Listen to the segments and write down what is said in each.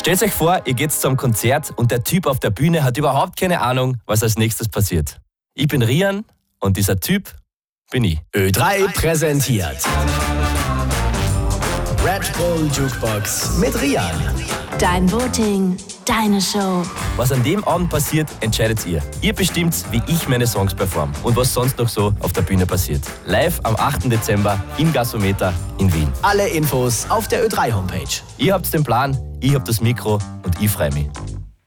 Stellt euch vor, ihr geht zu einem Konzert und der Typ auf der Bühne hat überhaupt keine Ahnung, was als nächstes passiert. Ich bin Rian und dieser Typ bin ich. Ö3 präsentiert Red Bull Jukebox mit Rian. Dein Voting, deine Show. Was an dem Abend passiert, entscheidet ihr. Ihr bestimmt, wie ich meine Songs performe und was sonst noch so auf der Bühne passiert. Live am 8. Dezember im Gasometer in Wien. Alle Infos auf der Ö3 Homepage. Ihr habt den Plan, ich hab das Mikro und ich freue mich.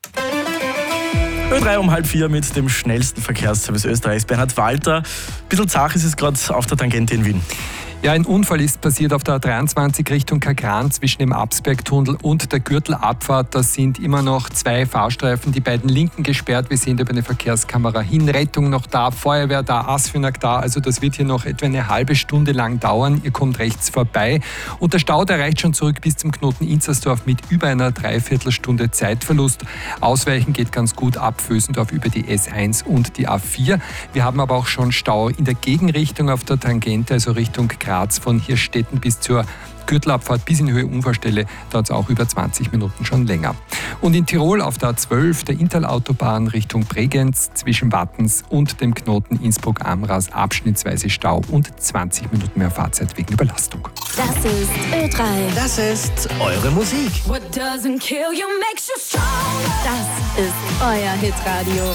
Ö3 um 3:30 mit dem schnellsten Verkehrsservice Österreichs. Bernhard Walter, ein bisschen zach ist es gerade auf der Tangente in Wien. Ja, ein Unfall ist passiert auf der A23 Richtung Kagran zwischen dem Absbergtunnel und der Gürtelabfahrt. Da sind immer noch 2 Fahrstreifen, die beiden linken gesperrt. Wir sehen über eine Verkehrskamera hin. Rettung noch da, Feuerwehr da, ASFINAG da. Also das wird hier noch etwa eine halbe Stunde lang dauern. Ihr kommt rechts vorbei. Und der Stau, der reicht schon zurück bis zum Knoten Inzersdorf mit über einer Dreiviertelstunde Zeitverlust. Ausweichen geht ganz gut ab Vösendorf über die S1 und die A4. Wir haben aber auch schon Stau in der Gegenrichtung auf der Tangente, also Richtung Graz von Hirstetten bis zur Gürtelabfahrt bis in Höhe Unfallstelle, dauert es auch über 20 Minuten schon länger. Und in Tirol auf der A12, der Interlautobahn Richtung Bregenz zwischen Wattens und dem Knoten Innsbruck-Amras abschnittsweise Stau und 20 Minuten mehr Fahrzeit wegen Überlastung. Das ist Ö3. Das ist eure Musik. Das ist euer Hitradio.